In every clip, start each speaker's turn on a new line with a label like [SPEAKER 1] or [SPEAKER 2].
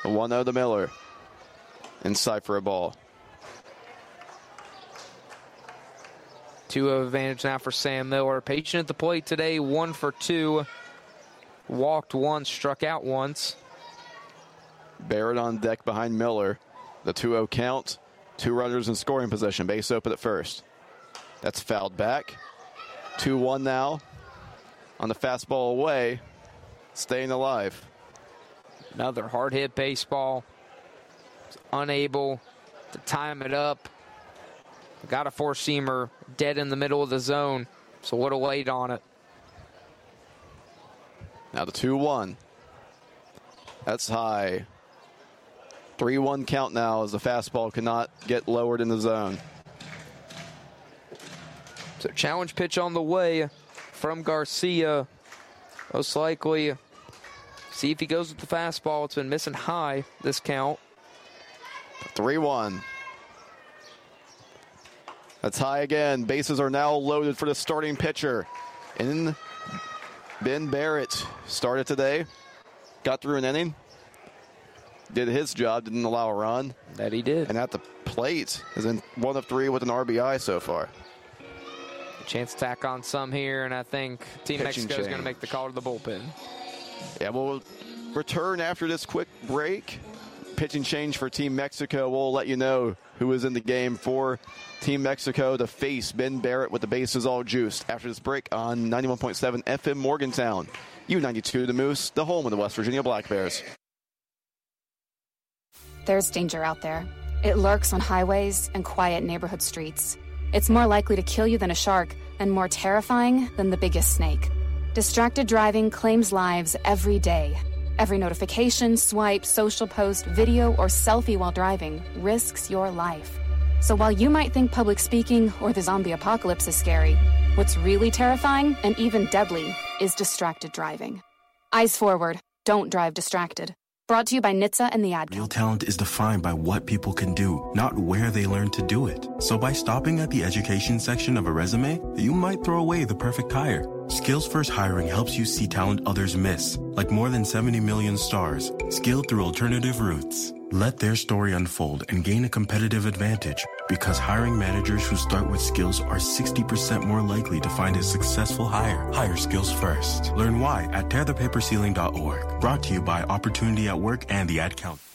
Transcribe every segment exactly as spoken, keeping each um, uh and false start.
[SPEAKER 1] one oh to Miller. Inside for a ball.
[SPEAKER 2] two oh advantage now for Sam Miller. Patient at the plate today, one for two. Walked once, struck out once.
[SPEAKER 1] Barrett on deck behind Miller. The two oh count. Two runners in scoring position. Base open at first. That's fouled back. two one now. On the fastball away. Staying alive.
[SPEAKER 2] Another hard hit baseball. Unable to time it up. Got a four-seamer dead in the middle of the zone. So what a wait on it.
[SPEAKER 1] Now the two one. That's high. three one count now as the fastball cannot get lowered in the zone.
[SPEAKER 2] So challenge pitch on the way from Garcia. Most likely see if he goes with the fastball. It's been missing high this count.
[SPEAKER 1] three one. That's high again. Bases are now loaded for the starting pitcher. In Ben Barrett started today. Got through an inning. Did his job. Didn't allow a run.
[SPEAKER 2] That he did.
[SPEAKER 1] And at the plate is in one of three with an R B I so far.
[SPEAKER 2] Chance to tack on some here, and I think Team
[SPEAKER 1] Pitching
[SPEAKER 2] Mexico is going to
[SPEAKER 1] change.
[SPEAKER 2] make the call to the bullpen.
[SPEAKER 1] Yeah, we'll return after this quick break. Pitching change for Team Mexico. We'll let you know who is in the game for Team Mexico to face Ben Barrett with the bases all juiced after this break on ninety-one point seven F M Morgantown. U ninety-two The Moose, the home of the West Virginia Black Bears.
[SPEAKER 3] There's danger out there. It lurks on highways and quiet neighborhood streets. It's more likely to kill you than a shark and more terrifying than the biggest snake. Distracted driving claims lives every day. Every notification, swipe, social post, video, or selfie while driving risks your life. So while you might think public speaking or the zombie apocalypse is scary, what's really terrifying and even deadly is distracted driving. Eyes forward. Don't drive distracted. Brought to you by N H T S A and the Ad Council.
[SPEAKER 4] Real talent is defined by what people can do, not where they learn to do it. So by stopping at the education section of a resume, you might throw away the perfect hire. Skills First Hiring helps you see talent others miss, like more than seventy million stars, skilled through alternative routes. Let their story unfold and gain a competitive advantage, because hiring managers who start with skills are sixty percent more likely to find a successful hire. Hire skills first. Learn why at tear the paper ceiling dot org. Brought to you by Opportunity at Work and the Ad Council.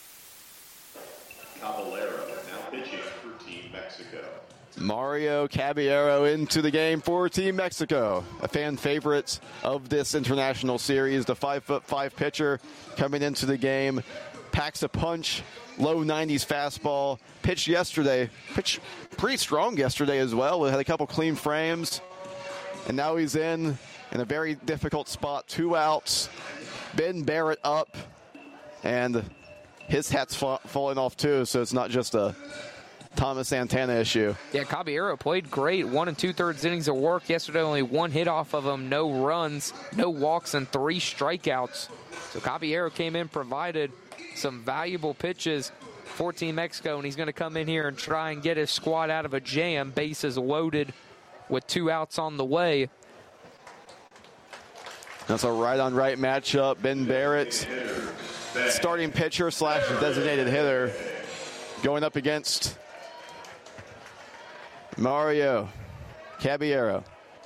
[SPEAKER 5] Caballero now pitching for Team Mexico.
[SPEAKER 1] Mario Caballero into the game for Team Mexico. A fan favorite of this international series. The five foot five pitcher coming into the game. Packs a punch, low nineties fastball. Pitched yesterday. Pitched pretty strong yesterday as well. Had a couple clean frames. And now he's in in a very difficult spot. Two outs. Ben Barrett up. And his hat's fa- falling off too, so it's not just a Thomas Santana issue.
[SPEAKER 2] Yeah, Caballero played great. One and two-thirds innings of work yesterday. Only one hit off of him. No runs, no walks, and three strikeouts. So Caballero came in, provided some valuable pitches for Team Mexico, and he's going to come in here and try and get his squad out of a jam. Bases loaded with two outs on the way.
[SPEAKER 1] That's a right-on-right matchup. Ben Barrett, starting pitcher slash designated hitter, going up against Mario Caballero,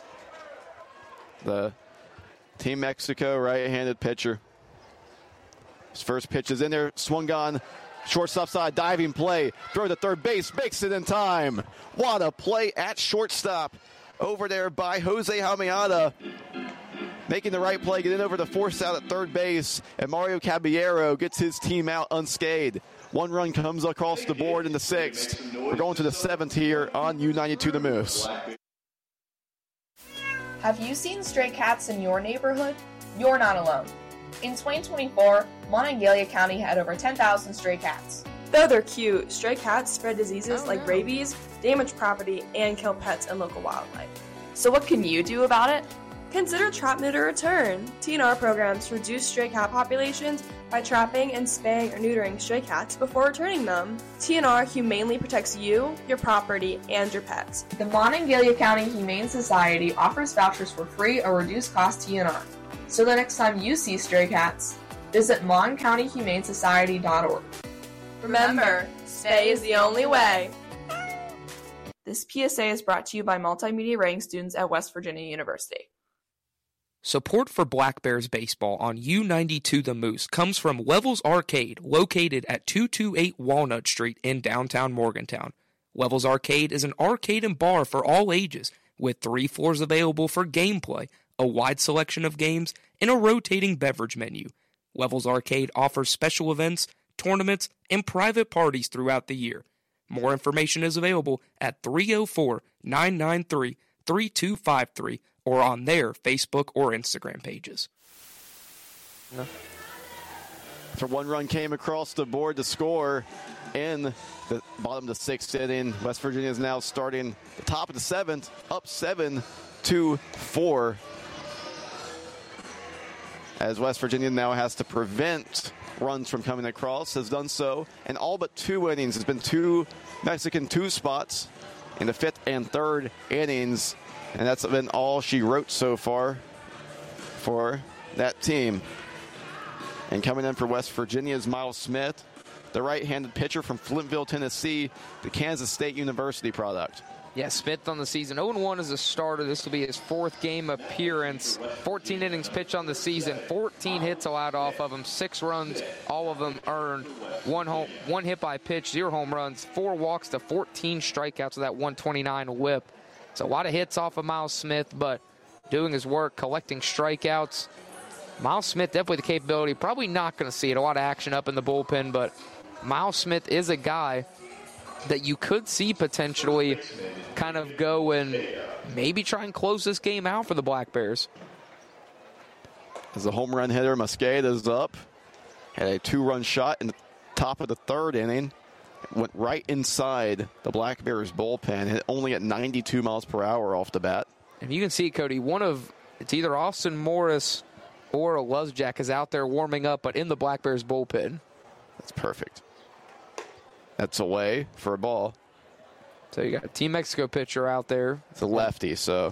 [SPEAKER 1] the Team Mexico right-handed pitcher. His first pitch is in there, swung on, shortstop side, diving play, throw to third base, makes it in time. What a play at shortstop over there by Jose Jamiata. Making the right play, getting over the force out at third base, and Mario Caballero gets his team out unscathed. One run comes across the board in the sixth. We're going to the seventh here on U ninety-two The Moose.
[SPEAKER 6] Have you seen stray cats in your neighborhood? You're not alone. In twenty twenty-four, Monongalia County had over ten thousand stray cats.
[SPEAKER 7] Though they're cute, stray cats spread diseases oh, like no. rabies, damage property, and kill pets and local wildlife.
[SPEAKER 6] So what can you do about it?
[SPEAKER 7] Consider Trap, Neuter, Return. T N R programs reduce stray cat populations by trapping and spaying or neutering stray cats before returning them. T N R humanely protects you, your property, and your pets.
[SPEAKER 6] The Monongalia County Humane Society offers vouchers for free or reduced cost T N R. So the next time you see stray cats, Visit mon county humane society dot org.
[SPEAKER 7] Remember, stay is the only way. This P S A is brought to you by multimedia writing students at West Virginia University.
[SPEAKER 2] Support for Black Bears baseball on U ninety-two The Moose comes from Levels Arcade, located at two twenty-eight Walnut Street in downtown Morgantown. Levels Arcade is an arcade and bar for all ages, with three floors available for gameplay, a wide selection of games, and a rotating beverage menu. Levels Arcade offers special events, tournaments, and private parties throughout the year. More information is available at three oh four, nine nine three, three two five three or on their Facebook or Instagram pages.
[SPEAKER 1] No. After one run came across the board to score in the bottom of the sixth inning, West Virginia is now starting the top of the seventh, up seven to four. As West Virginia now has to prevent runs from coming across, has done so in all but two innings. It's been two Mexican two spots in the fifth and third innings, and that's been all she wrote so far for that team. And coming in for West Virginia is Miles Smith, the right-handed pitcher from Flintville, Tennessee, the Kansas State University product.
[SPEAKER 2] Yeah, Smith on the season. oh and one as a starter. This will be his fourth game appearance. fourteen innings pitched on the season. fourteen hits allowed off of him. Six runs, all of them earned. One home, one hit by pitch, zero home runs, four walks to fourteen strikeouts with that one twenty-nine whip. So a lot of hits off of Miles Smith, but doing his work, collecting strikeouts. Miles Smith definitely the capability. Probably not going to see it. A lot of action up in the bullpen, but Miles Smith is a guy that you could see potentially kind of go and maybe try and close this game out for the Black Bears.
[SPEAKER 1] As the home run hitter, Mosqueda is up. Had a two-run shot in the top of the third inning. Went right inside the Black Bears bullpen. Hit only at ninety-two miles per hour off the bat.
[SPEAKER 2] And you can see, Cody, one of, it's either Austin Morris or Luzjak is out there warming up, but in the Black Bears bullpen.
[SPEAKER 1] That's perfect. That's away for a ball.
[SPEAKER 2] So you got a Team Mexico pitcher out there.
[SPEAKER 1] It's a lefty, so.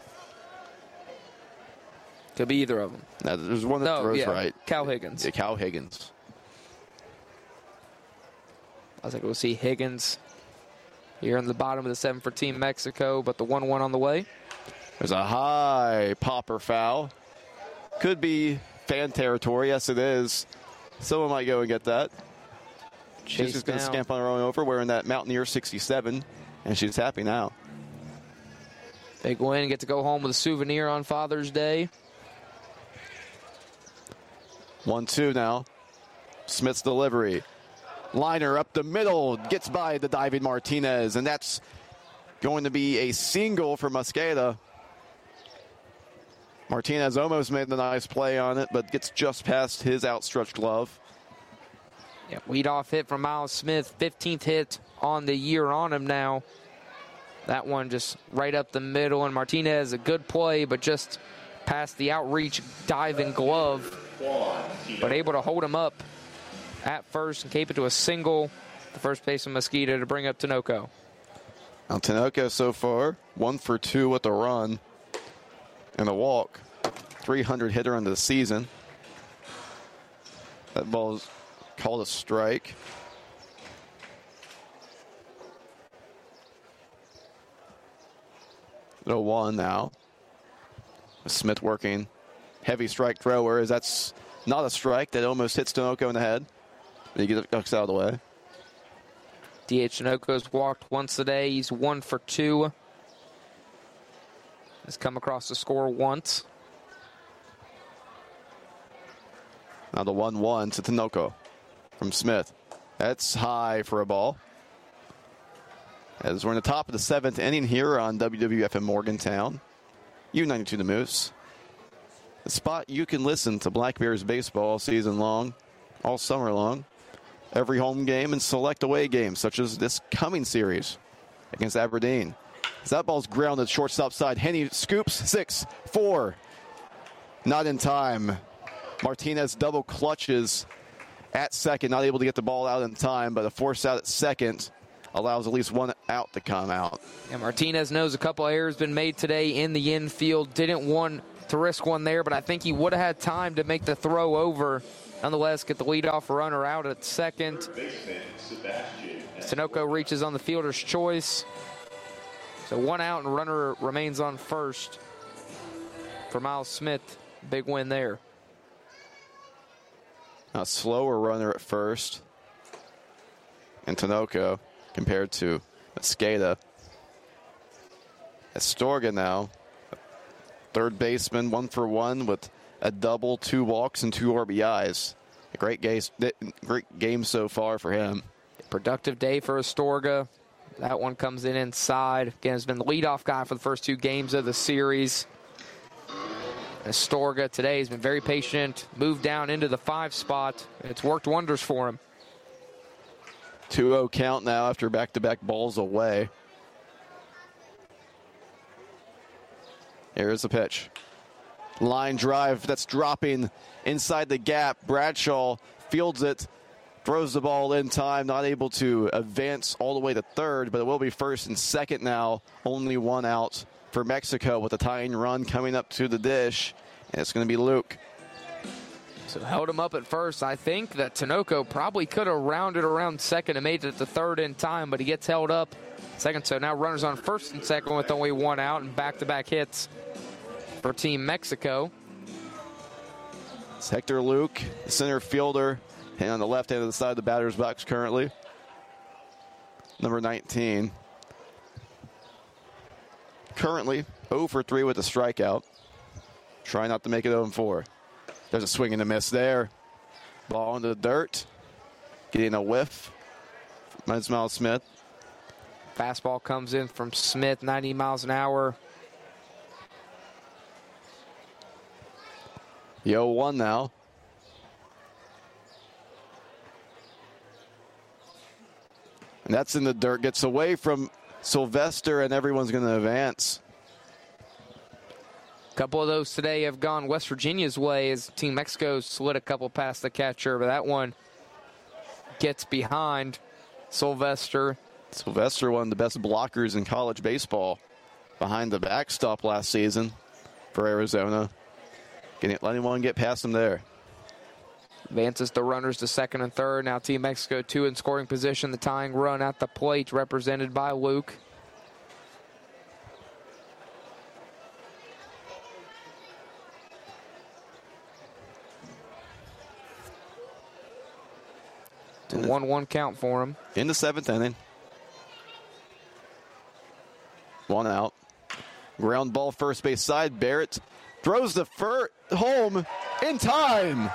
[SPEAKER 2] Could be either of them.
[SPEAKER 1] No, there's one that
[SPEAKER 2] no,
[SPEAKER 1] throws
[SPEAKER 2] yeah.
[SPEAKER 1] right.
[SPEAKER 2] Cal Higgins.
[SPEAKER 1] Yeah, Cal Higgins.
[SPEAKER 2] I was like, we'll see Higgins here in the bottom of the seventh for Team Mexico, but the one one on the way.
[SPEAKER 1] There's a high popper foul. Could be fan territory. Yes, it is. Someone might go and get that. She's just going to scamp on her own over wearing that Mountaineer sixty-seven, and she's happy now.
[SPEAKER 2] Big win. Get to go home with a souvenir on Father's Day.
[SPEAKER 1] one two now. Smith's delivery. Liner up the middle. Gets by the diving Martinez, and that's going to be a single for Mosqueda. Martinez almost made the nice play on it, but gets just past his outstretched glove.
[SPEAKER 2] Yeah, leadoff hit from Miles Smith, fifteenth hit on the year on him now. That one just right up the middle, and Martinez, a good play, but just past the outreach diving glove. But able to hold him up at first and keep it to a single. The first baseman Mosqueda to bring up Tinoco.
[SPEAKER 1] Now Tinoco so far, one for two with a run and a walk. three hundred hitter on the season. That ball is called a strike. oh one now. Smith working heavy strike thrower, as that's not a strike. That almost hits Tinoco in the head. He ducks out of the way.
[SPEAKER 2] D H Tinoco's walked once today. He's one for two. Has come across the score once.
[SPEAKER 1] Now the one one to Tinoco from Smith. That's high for a ball. As we're in the top of the seventh inning here on W W F in Morgantown. U ninety-two The Moose. The spot you can listen to Black Bears baseball all season long, all summer long. Every home game and select away games, such as this coming series against Aberdeen. As that ball's grounded shortstop side. Henny scoops, six, four. Not in time. Martinez double clutches at second, not able to get the ball out in time, but a force out at second allows at least one out to come out.
[SPEAKER 2] And Martinez knows a couple errors been made today in the infield. Didn't want to risk one there, but I think he would have had time to make the throw over nonetheless get the leadoff runner out at second. Tinoco reaches on the fielder's choice. So one out and runner remains on first for Miles Smith. Big win there.
[SPEAKER 1] A slower runner at first in Tinoco compared to Escada. Astorga now, third baseman, one for one with a double, two walks, and two R B Is. A great game, great game so far for him.
[SPEAKER 2] Productive day for Astorga. That one comes in inside. Again, has been the leadoff guy for the first two games of the series. Astorga today has been very patient, moved down into the five spot. It's worked wonders for him.
[SPEAKER 1] two oh count now after back-to-back balls away. Here's the pitch. Line drive that's dropping inside the gap. Bradshaw fields it, throws the ball in time, not able to advance all the way to third, but it will be first and second now. Only one out for Mexico with a tying run coming up to the dish, and it's going to be Luke.
[SPEAKER 2] So held him up at first. I think that Tinoco probably could have rounded around second and made it to third in time, but he gets held up second. So now runners on first and second with only one out and back-to-back hits for Team Mexico.
[SPEAKER 1] It's Hector Luke, the center fielder, and on the left hand of the side of the batter's box currently. Number nineteen. Currently oh for three with a strikeout. Try not to make it oh and four. There's a swing and a miss there. Ball into the dirt. Getting a whiff. Miles Smith.
[SPEAKER 2] Fastball comes in from Smith, ninety miles an hour.
[SPEAKER 1] The oh one now. And that's in the dirt. Gets away from Sylvester, and everyone's going to advance.
[SPEAKER 2] A couple of those today have gone West Virginia's way as Team Mexico slid a couple past the catcher, but that one gets behind Sylvester.
[SPEAKER 1] Sylvester, one of the best blockers in college baseball, behind the backstop last season for Arizona. Getting, letting one get past him there.
[SPEAKER 2] Advances the runners to second and third. Now Team Mexico two in scoring position. The tying run at the plate represented by Luke. one one count for him.
[SPEAKER 1] In the seventh inning. One out. Ground ball first base side. Barrett throws the fir- home in time.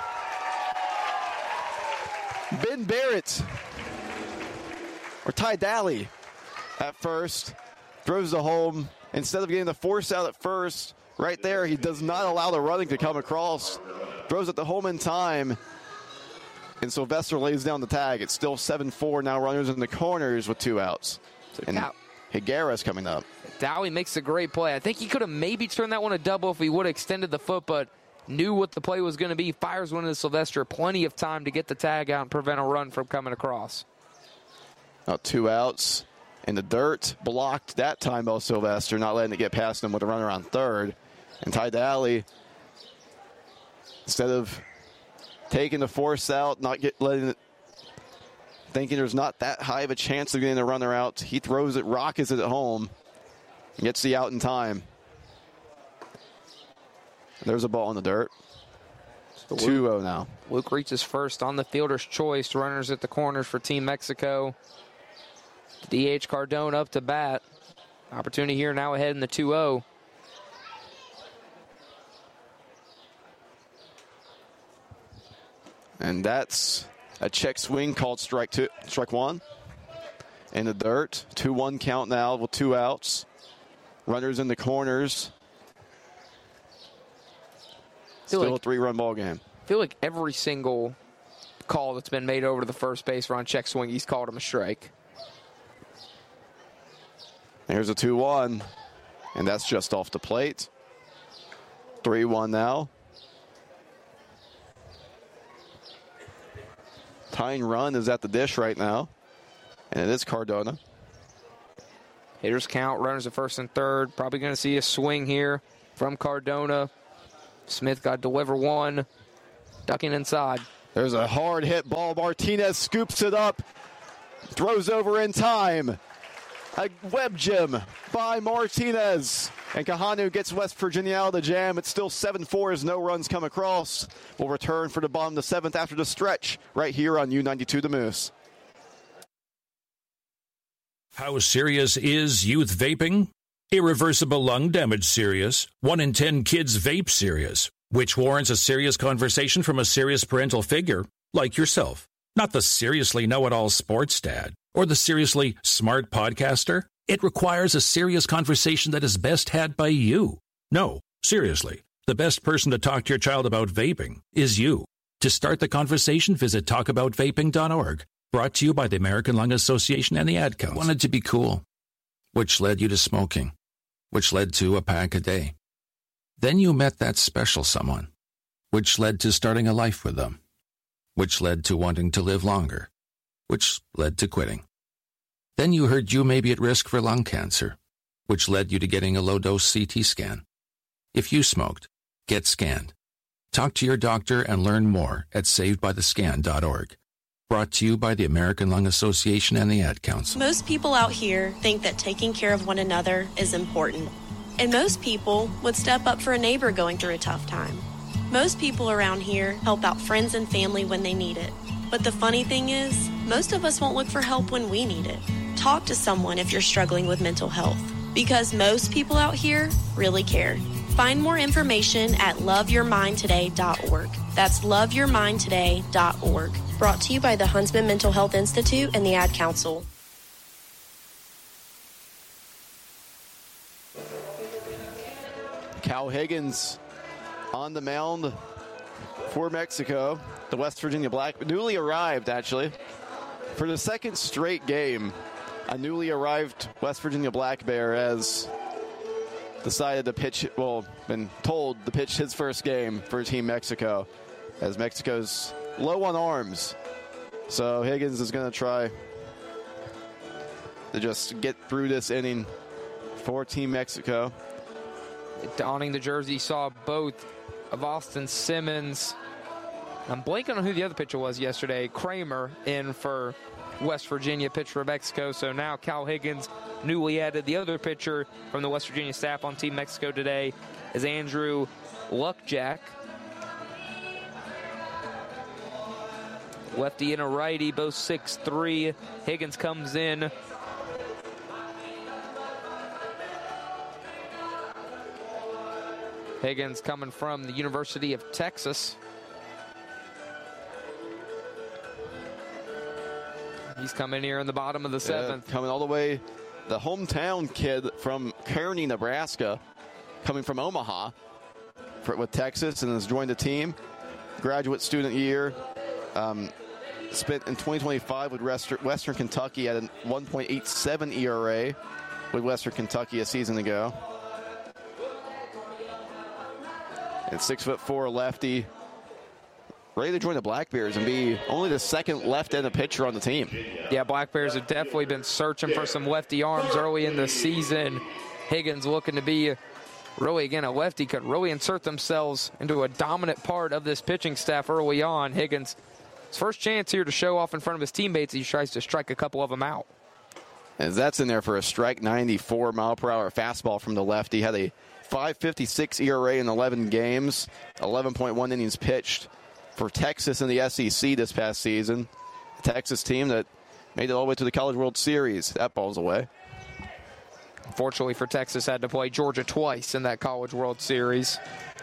[SPEAKER 1] Ben Barrett, or Ty Daly at first, throws the home. Instead of getting the force out at first, right there, he does not allow the running to come across. Throws it the home in time. And Sylvester lays down the tag. It's still seven four now, runners in the corners with two outs.
[SPEAKER 2] So
[SPEAKER 1] and
[SPEAKER 2] Dow-
[SPEAKER 1] Higuera's coming up.
[SPEAKER 2] Dowie makes a great play. I think he could have maybe turned that one a double if he would have extended the foot, but knew what the play was going to be. Fires one into Sylvester. Plenty of time to get the tag out and prevent a run from coming across.
[SPEAKER 1] Now two outs in the dirt. Blocked that time by Sylvester, not letting it get past him with a runner on third. And Ty Daly, instead of taking the force out, not get letting it, thinking there's not that high of a chance of getting the runner out, he throws it, rockets it at home, and gets the out in time. There's a ball in the dirt. two oh now.
[SPEAKER 2] Luke reaches first on the fielder's choice. Runners at the corners for Team Mexico. D H Cardone up to bat. Opportunity here now ahead in the two oh.
[SPEAKER 1] And that's a check swing called strike two, strike one. In the dirt. two one count now with two outs. Runners in the corners. Still like, a three-run ball game.
[SPEAKER 2] I feel like every single call that's been made over to the first base run check swing, he's called him a strike.
[SPEAKER 1] There's a two one, and that's just off the plate. three one now. Tying run is at the dish right now, and it is Cardona.
[SPEAKER 2] Hitters count, runners at first and third. Probably going to see a swing here from Cardona. Smith got to deliver one, ducking inside.
[SPEAKER 1] There's a hard hit ball. Martinez scoops it up, throws over in time. A web gem by Martinez. And Kahanu gets West Virginia out of the jam. It's still seven four as no runs come across. We'll return for the bottom of the seventh after the stretch right here on U ninety-two The Moose.
[SPEAKER 8] How serious is youth vaping? Irreversible lung damage serious. One in ten kids vape serious, which warrants a serious conversation from a serious parental figure like yourself. Not the seriously know-it-all sports dad or the seriously smart podcaster. It requires a serious conversation that is best had by you. No, seriously, the best person to talk to your child about vaping is you. To start the conversation, visit talk about vaping dot org. Brought to you by the American Lung Association and the Ad Council. Wanted to be cool, which led you to smoking, which led to a pack a day. Then you met that special someone, which led to starting a life with them, which led to wanting to live longer, which led to quitting. Then you heard you may be at risk for lung cancer, which led you to getting a low-dose C T scan. If you smoked, get scanned. Talk to your doctor and learn more at saved by the scan dot org. Brought to you by the American Lung Association and the Ad Council.
[SPEAKER 9] Most people out here think that taking care of one another is important. And most people would step up for a neighbor going through a tough time. Most people around here help out friends and family when they need it. But the funny thing is, most of us won't look for help when we need it. Talk to someone if you're struggling with mental health, because most people out here really care. Find more information at love your mind today dot org. That's love your mind today dot org. Brought to you by the Huntsman Mental Health Institute and the Ad Council.
[SPEAKER 1] Cal Higgins on the mound for Mexico. The West Virginia Black, newly arrived actually, for the second straight game. A newly arrived West Virginia Black Bear has decided to pitch, well, been told to pitch his first game for Team Mexico, as Mexico's low on arms. So Higgins is going to try to just get through this inning for Team Mexico.
[SPEAKER 2] Donning the jersey, saw both of Austin Simmons. I'm blanking on who the other pitcher was yesterday. Kramer in for West Virginia, pitch for Mexico. So now Cal Higgins, newly added. The other pitcher from the West Virginia staff on Team Mexico today is Andrew Luckjack. Lefty and a righty, both six three. Higgins comes in. Higgins coming from the University of Texas. He's coming here in the bottom of the seventh.
[SPEAKER 1] Yeah, coming all the way, the hometown kid from Kearney, Nebraska, coming from Omaha for, with Texas, and has joined the team. Graduate student year. Um, spent in twenty twenty-five with Western, Western Kentucky at a one point eight seven E R A with Western Kentucky a season ago. And six foot four lefty, ready to join the Black Bears and be only the second left-handed pitcher on the team.
[SPEAKER 2] Yeah, Black Bears have definitely been searching for some lefty arms early in the season. Higgins looking to be really, again, a lefty, could really insert themselves into a dominant part of this pitching staff early on. Higgins, his first chance here to show off in front of his teammates. He tries to strike a couple of them out.
[SPEAKER 1] As that's in there for a strike, ninety-four mile per hour fastball from the lefty. Had a five fifty-six E R A in eleven games, eleven point one innings pitched for Texas in the S E C this past season. A Texas team that made it all the way to the College World Series. That ball's away.
[SPEAKER 2] Unfortunately for Texas, had to play Georgia twice in that College World Series.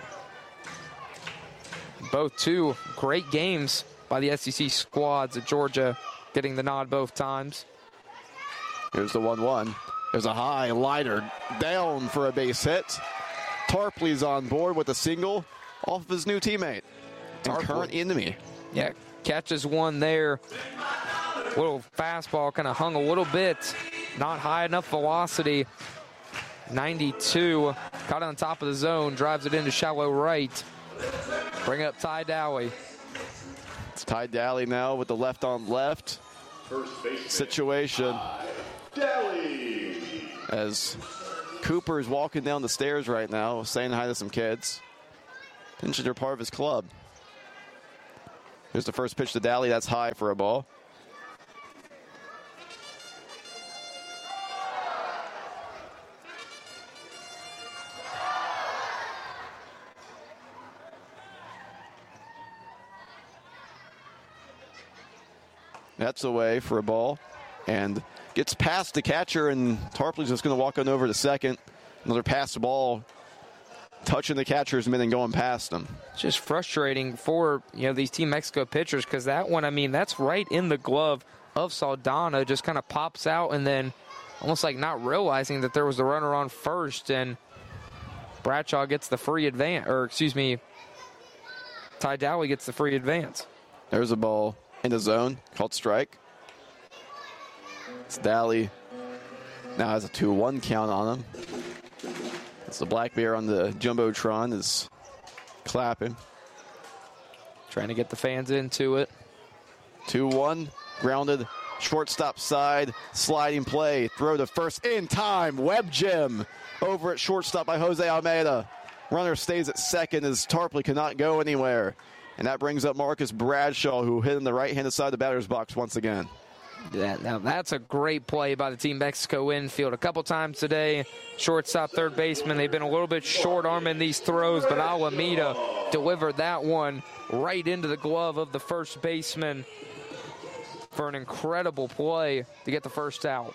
[SPEAKER 2] Both two great games by the S E C squads at Georgia, getting the nod both times.
[SPEAKER 1] Here's the one one. There's a high liner down for a base hit. Tarpley's on board with a single off of his new teammate and
[SPEAKER 2] Tarpley.
[SPEAKER 1] current enemy.
[SPEAKER 2] Yeah, catches one there. Little fastball kind of hung a little bit. Not high enough velocity. ninety-two. Caught on top of the zone. Drives it into shallow right. Bring up Ty Dowey.
[SPEAKER 1] It's Ty Dowey now with the left on left situation. As Cooper is walking down the stairs right now, saying hi to some kids. Mentioned they're part of his club. Here's the first pitch to Daly. That's high for a ball. That's away for a ball. And gets past the catcher, and Tarpley's just going to walk on over to second. Another pass ball, touching the catcher's mitt and going past him.
[SPEAKER 2] It's just frustrating for, you know, these Team Mexico pitchers, because that one, I mean, that's right in the glove of Saldana. Just kind of pops out, and then almost like not realizing that there was a runner on first, and Bradshaw gets the free advance, or excuse me, Ty Dowley gets the free advance.
[SPEAKER 1] There's a ball in the zone, called strike. It's Daly. Now has a two one count on him. It's the Black Bear on the Jumbotron is clapping.
[SPEAKER 2] Trying to get the fans into it.
[SPEAKER 1] two one, grounded, shortstop side, sliding play, throw to first in time. Webb Jim over at shortstop by Jose Almeida. Runner stays at second as Tarpley cannot go anywhere. And that brings up Marcus Bradshaw, who hit in the right-handed side of the batter's box once again.
[SPEAKER 2] That, now that's a great play by the Team Mexico infield. A couple times today, shortstop, third baseman, they've been a little bit short-arming these throws, but Alameda delivered that one right into the glove of the first baseman for an incredible play to get the first out.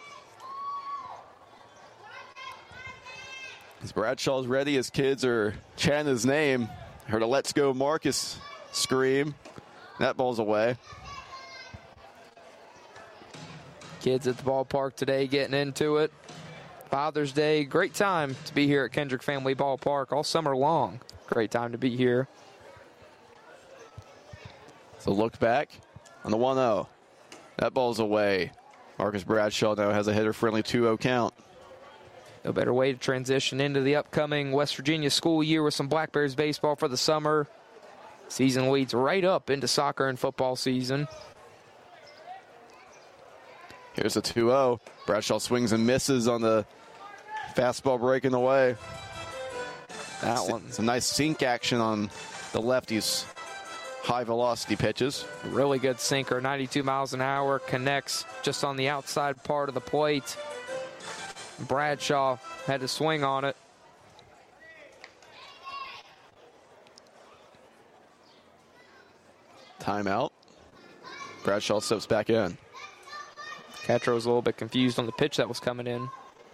[SPEAKER 1] As Bradshaw's ready, his kids are chanting his name. Heard a "Let's Go Marcus" scream. That ball's away.
[SPEAKER 2] Kids at the ballpark today getting into it. Father's Day, great time to be here at Kendrick Family Ballpark all summer long. Great time to be here.
[SPEAKER 1] So look back on the one oh. That ball's away. Marcus Bradshaw now has a hitter-friendly two oh count.
[SPEAKER 2] No better way to transition into the upcoming West Virginia school year with some Black Bears baseball for the summer. Season leads right up into soccer and football season.
[SPEAKER 1] Here's a two oh. Bradshaw swings and misses on the fastball breaking away.
[SPEAKER 2] That one.
[SPEAKER 1] It's a nice sink action on the lefty's high velocity pitches.
[SPEAKER 2] Really good sinker, ninety-two miles an hour, connects just on the outside part of the plate. Bradshaw had to swing on it.
[SPEAKER 1] Timeout. Bradshaw steps back in.
[SPEAKER 2] Catcher was a little bit confused on the pitch that was coming in.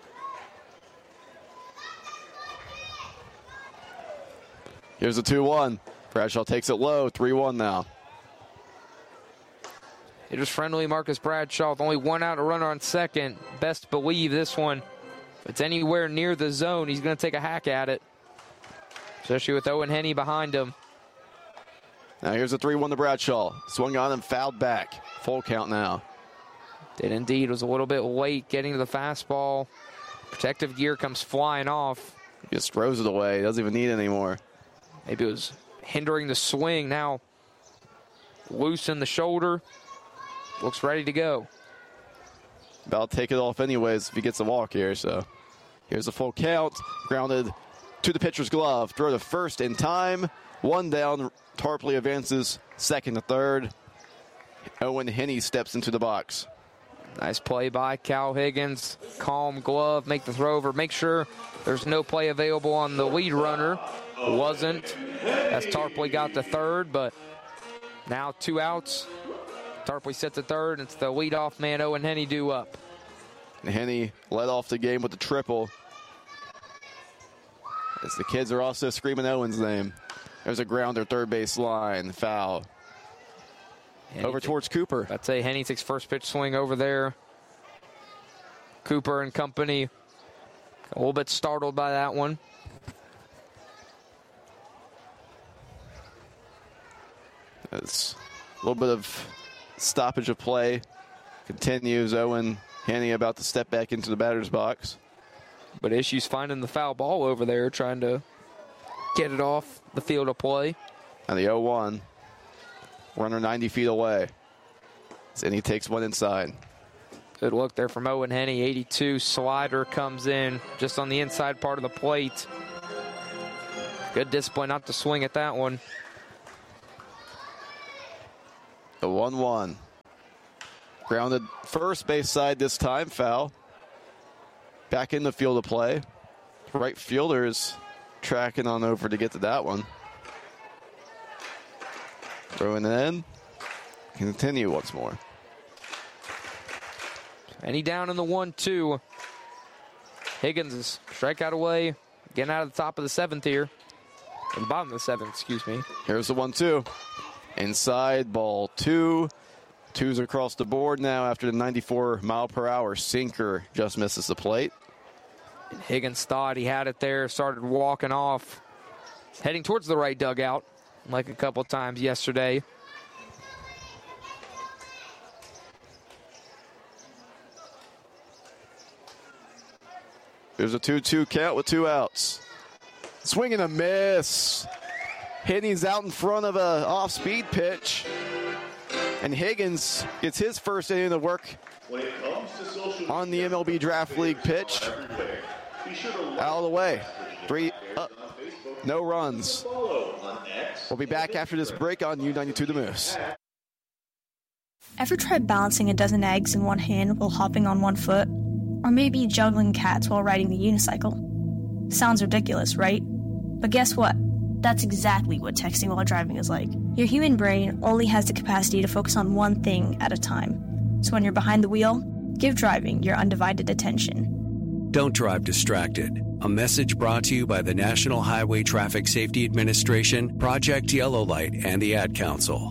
[SPEAKER 1] Here's a two one. Bradshaw takes it low, three one now.
[SPEAKER 2] It was friendly Marcus Bradshaw with only one out, a runner on second. Best believe this one, if it's anywhere near the zone, he's going to take a hack at it, especially with Owen Henney behind him.
[SPEAKER 1] Now here's a three one to Bradshaw. Swung on and fouled back. Full count now.
[SPEAKER 2] Did indeed. Was a little bit late getting to the fastball. Protective gear comes flying off.
[SPEAKER 1] He just throws it away. Doesn't even need it anymore.
[SPEAKER 2] Maybe it was hindering the swing. Now loosen the shoulder. Looks ready to go.
[SPEAKER 1] About to take it off anyways if he gets a walk here. So here's a full count. Grounded to the pitcher's glove. Throw to first in time. One down. Tarpley advances second to third. Owen Henney steps into the box.
[SPEAKER 2] Nice play by Cal Higgins. Calm glove, make the throw over. Make sure there's no play available on the lead runner. Wasn't, as Tarpley got to third, but now two outs. Tarpley sets at third. It's the leadoff man, Owen Henney, due up.
[SPEAKER 1] Henney led off the game with the triple. As the kids are also screaming Owen's name. There's a grounder, third base line, foul.
[SPEAKER 2] Henney
[SPEAKER 1] over towards Cooper.
[SPEAKER 2] I'd say Henney takes first pitch swing over there. Cooper and company a little bit startled by that one.
[SPEAKER 1] It's a little bit of stoppage of play. Continues. Owen Henney about to step back into the batter's box.
[SPEAKER 2] But issues finding the foul ball over there, trying to get it off the field of play.
[SPEAKER 1] And the oh one. Runner ninety feet away. And he takes one inside.
[SPEAKER 2] Good look there from Owen Henney. eighty-two slider comes in just on the inside part of the plate. Good discipline not to swing at that one.
[SPEAKER 1] The one one. Grounded first base side this time, foul. Back in the field of play. Right fielder's tracking on over to get to that one. Throwing it in. Continue once more.
[SPEAKER 2] And he down in the one two. Higgins is strikeout away. Getting out of the top of the seventh here. Or the bottom of the seventh, excuse me.
[SPEAKER 1] Here's the one two. Inside, ball two. Twos across the board now after the ninety-four mile per hour sinker just misses the plate.
[SPEAKER 2] And Higgins thought he had it there, started walking off, heading towards the right dugout, like a couple times yesterday.
[SPEAKER 1] There's a two two count with two outs. Swing and a miss. Higgins out in front of a off-speed pitch. And Higgins gets his first inning of work on the M L B Draft League pitch. Out of the way. Three up. No runs. We'll be back after this break on U ninety-two The Moose.
[SPEAKER 10] Ever tried balancing a dozen eggs in one hand while hopping on one foot? Or maybe juggling cats while riding the unicycle? Sounds ridiculous, right? But guess what? That's exactly what texting while driving is like. Your human brain only has the capacity to focus on one thing at a time. So when you're behind the wheel, give driving your undivided attention.
[SPEAKER 11] Don't drive distracted. A message brought to you by the National Highway Traffic Safety Administration, Project Yellow Light, and the Ad Council.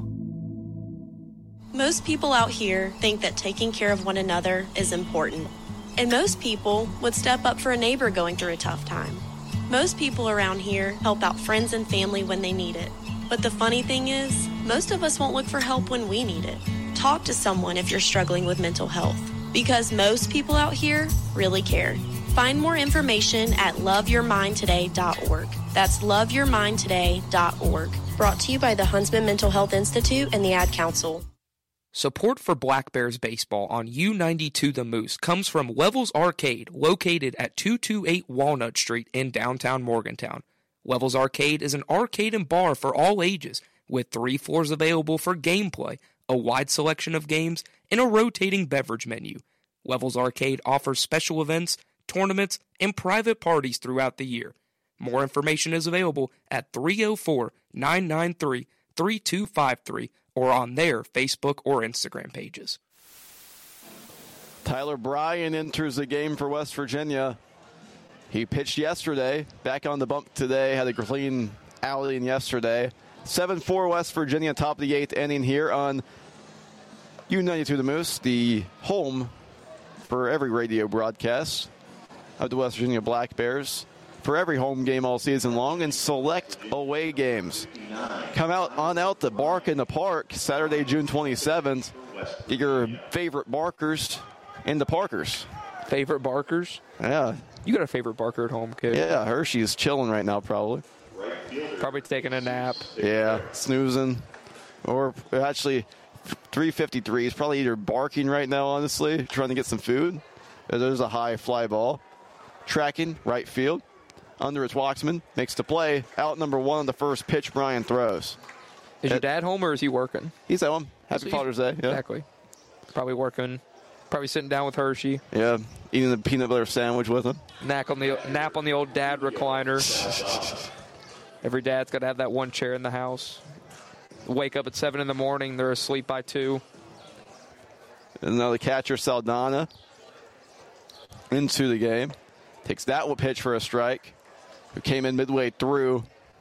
[SPEAKER 9] Most people out here think that taking care of one another is important. And most people would step up for a neighbor going through a tough time. Most people around here help out friends and family when they need it. But the funny thing is, most of us won't look for help when we need it. Talk to someone if you're struggling with mental health, because most people out here really care. Find more information at love your mind today dot org. That's love your mind today dot org. Brought to you by the Huntsman Mental Health Institute and the Ad Council.
[SPEAKER 2] Support for Black Bears baseball on U ninety-two The Moose comes from Levels Arcade, located at two twenty-eight Walnut Street in downtown Morgantown. Levels Arcade is an arcade and bar for all ages, with three floors available for gameplay, a wide selection of games, and a rotating beverage menu. Levels Arcade offers special events, tournaments, and private parties throughout the year. More information is available at three oh four, nine nine three, three two five three or on their Facebook or Instagram pages.
[SPEAKER 1] Tyler Bryan enters the game for West Virginia. He pitched yesterday, back on the bump today, had a clean outing yesterday. seven four West Virginia, top of the eighth inning here on U ninety-two The Moose, the home for every radio broadcast of the West Virginia Black Bears, for every home game all season long, and select away games. Come out on out to Bark in the Park Saturday, June twenty-seventh. Get your favorite barkers in the Parkers.
[SPEAKER 2] Favorite barkers?
[SPEAKER 1] Yeah.
[SPEAKER 2] You got a favorite barker at home, kid?
[SPEAKER 1] Yeah, Hershey's chilling right now, probably.
[SPEAKER 2] Probably taking a nap.
[SPEAKER 1] Yeah, snoozing. Or actually, three fifty-three is probably either barking right now, honestly, trying to get some food. There's a high fly ball. Tracking, right field. Under its Waxman, makes the play. Out number one on the first pitch, Bryan throws.
[SPEAKER 2] Is your dad home or is he working?
[SPEAKER 1] He's at home. Happy Father's Day. Yeah.
[SPEAKER 2] Exactly. Probably working. Probably sitting down with Hershey.
[SPEAKER 1] Yeah, eating the peanut butter sandwich with him.
[SPEAKER 2] Nap on the, nap on the old dad recliner. Every dad's got to have that one chair in the house. Wake up at seven in the morning. They're asleep by two.
[SPEAKER 1] And now the catcher, Saldana, into the game. Takes that one pitch for a strike. Who came in midway through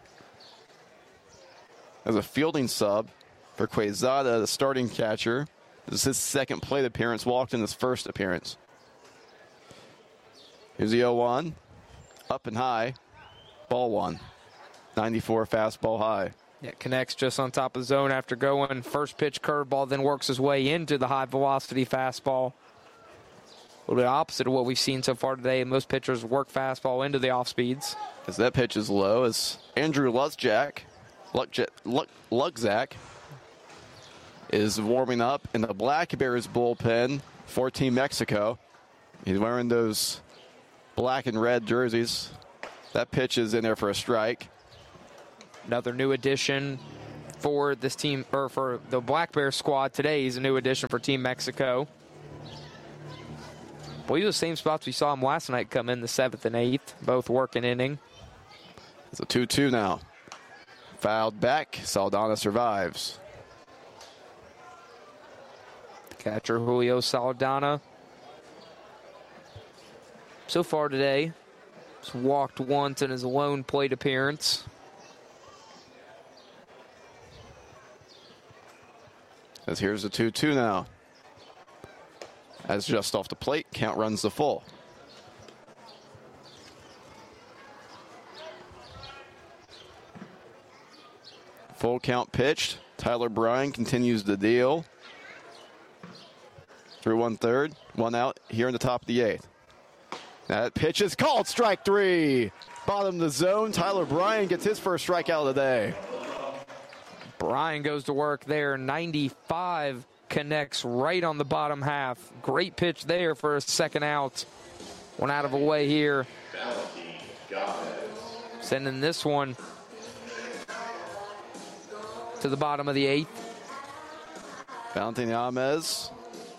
[SPEAKER 1] as a fielding sub for Quezada, the starting catcher. This is his second plate appearance, walked in his first appearance. Here's the oh one. Up and high. Ball one. ninety-four fastball high.
[SPEAKER 2] Yeah, connects just on top of the zone after going. First pitch curveball, then works his way into the high velocity fastball. A little bit opposite of what we've seen so far today. Most pitchers work fastball into the off speeds.
[SPEAKER 1] As that pitch is low, as Andrew Lutzjak, Lutzak is warming up in the Black Bears bullpen for Team Mexico. He's wearing those black and red jerseys. That pitch is in there for a strike.
[SPEAKER 2] Another new addition for this team, or for the Black Bear squad today. He's a new addition for Team Mexico. Well, these are the same spots we saw him last night come in, the seventh and eighth, both working inning.
[SPEAKER 1] It's a two two now. Fouled back. Saldana survives.
[SPEAKER 2] Catcher Julio Saldana. So far today, he's walked once in his lone plate appearance.
[SPEAKER 1] As here's the two two now. As just off the plate, count runs the full. Full count pitched. Tyler Bryan continues the deal. Through one third, one out here in the top of the eighth. That pitch is called strike three. Bottom of the zone. Tyler Bryan gets his first strikeout of the day.
[SPEAKER 2] Bryan goes to work there. ninety-five connects right on the bottom half. Great pitch there for a second out. One out of the way here. Sending this one to the bottom of the eighth.
[SPEAKER 1] Valentin Yamez